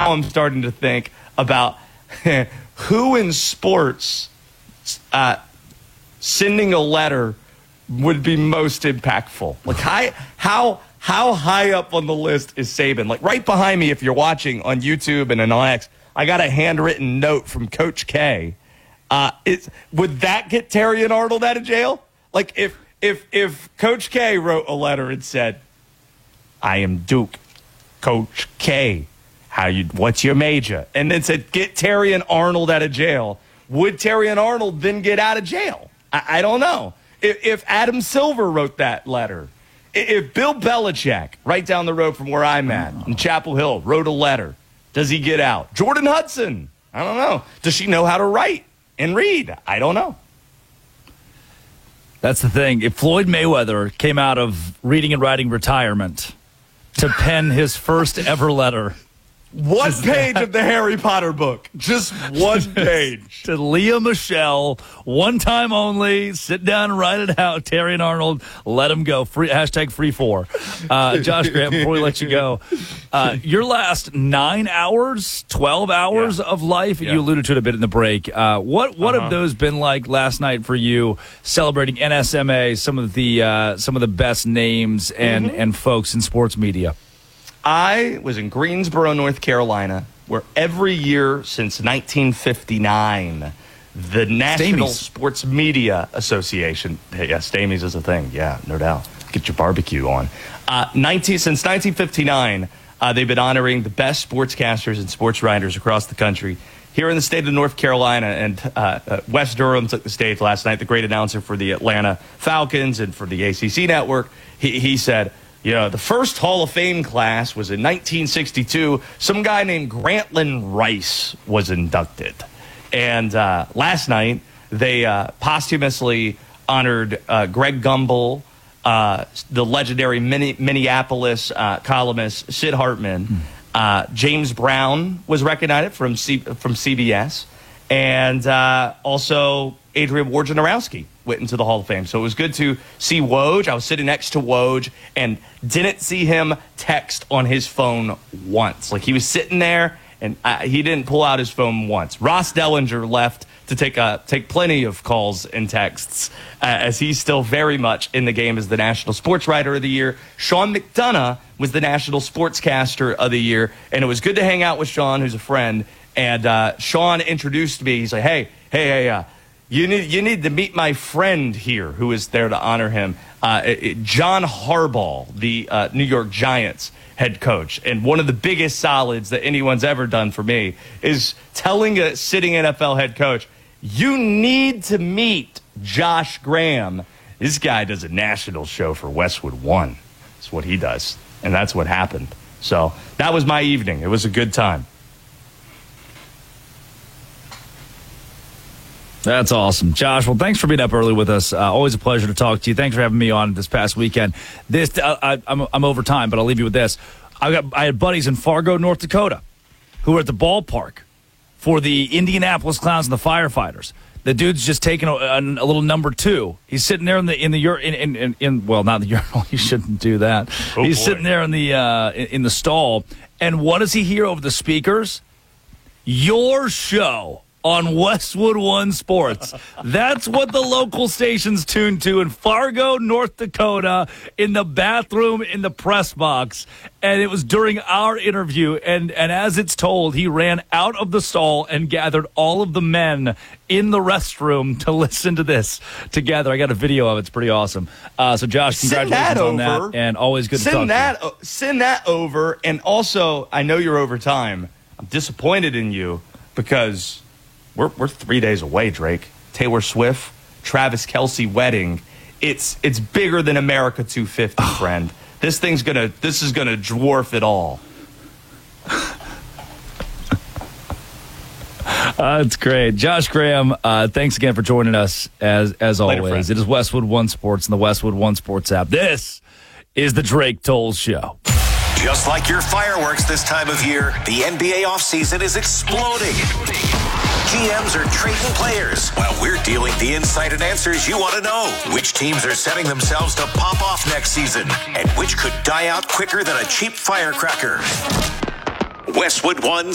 I'm starting to think about who in sports sending a letter would be most impactful. Like, how high up on the list is Saban? Like, right behind me, if you're watching on YouTube and on X, I got a handwritten note from Coach K. Would that get Terry and Arnold out of jail? Like, if Coach K wrote a letter and said, "I am Duke, Coach K, what's your major?" and then said, "Get Terry and Arnold out of jail," would Terry and Arnold then get out of jail? I don't know. If Adam Silver wrote that letter, if Bill Belichick, right down the road from where I'm at, in Chapel Hill, wrote a letter, does he get out? Jordan Hudson, I don't know. Does she know how to write and read? I don't know. That's the thing. If Floyd Mayweather came out of reading and writing retirement to pen his first ever letter, one page of the Harry Potter book. Just one page. To Leah Michelle, one time only. Sit down and write it out. Terry and Arnold, let him go. Hashtag free four. Josh Graham, before we let you go, your last 9 hours, 12 hours of life, you alluded to it a bit in the break. What have those been like last night for you, celebrating NSMA, some of the best names and folks in sports media? I was in Greensboro, North Carolina, where every year since 1959, the National Sports Media Association, Stamey's is a thing, no doubt. Get your barbecue on. Since 1959, they've been honoring the best sportscasters and sports writers across the country. Here in the state of North Carolina, and Wes Durham took the stage last night, the great announcer for the Atlanta Falcons and for the ACC network. He said, the first Hall of Fame class was in 1962. Some guy named Grantland Rice was inducted. And last night, they posthumously honored Greg Gumbel, the legendary Minneapolis columnist Sid Hartman. James Brown was recognized from CBS. And also Adrian Wojnarowski went into the Hall of Fame. So it was good to see Woj. I was sitting next to Woj and didn't see him text on his phone once. Like, he was sitting there and he didn't pull out his phone once. Ross Dellinger left to take plenty of calls and texts as he's still very much in the game as the National Sports Writer of the Year. Sean McDonough was the National Sportscaster of the Year, and it was good to hang out with Sean, who's a friend. And Sean introduced me. He's like, hey, you need to meet my friend here who is there to honor him, John Harbaugh, the New York Giants head coach. And one of the biggest solids that anyone's ever done for me is telling a sitting NFL head coach, you need to meet Josh Graham. This guy does a national show for Westwood One. That's what he does. And that's what happened. So that was my evening. It was a good time. That's awesome. Josh, well, thanks for being up early with us. Always a pleasure to talk to you. Thanks for having me on this past weekend. I'm over time, but I'll leave you with this. I had buddies in Fargo, North Dakota, who were at the ballpark for the Indianapolis Clowns and the Firefighters. The dude's just taking a little number 2. He's sitting there not the urinal. You shouldn't do that. He's sitting there in the stall, and what does he hear over the speakers? Your show on Westwood One Sports. That's what the local station's tuned to in Fargo, North Dakota, in the bathroom, in the press box. And it was during our interview. And as it's told, he ran out of the stall and gathered all of the men in the restroom to listen to this together. I got a video of it. It's pretty awesome. So, Josh, congratulations on that. And always good to talk to you. Send that over. And also, I know you're over time. I'm disappointed in you because we're 3 days away, Drake. Taylor Swift, Travis Kelce wedding. It's bigger than America 250, friend. This is gonna dwarf it all. That's great. Josh Graham, thanks again for joining us as always. Later, it is Westwood One Sports and the Westwood One Sports app. This is the Drake Tolles Show. Just like your fireworks this time of year, the NBA offseason is exploding. GMs are trading players while we're dealing the insight and answers you want to know. Which teams are setting themselves to pop off next season and which could die out quicker than a cheap firecracker. Westwood One